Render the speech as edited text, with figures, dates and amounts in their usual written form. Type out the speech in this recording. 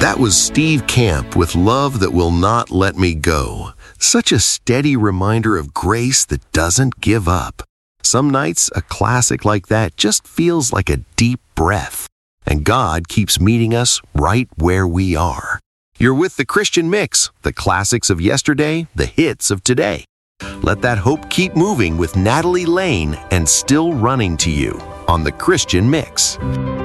That was Steve Camp with Love That Will Not Let Me Go. Such a steady reminder of grace that doesn't give up. Some nights, a classic like that just feels like a deep breath. And God keeps meeting us right where we are. You're with The Christian Mix, the classics of yesterday, the hits of today. Let that hope keep moving with Natalie Lane and Still Running to You on The Christian Mix.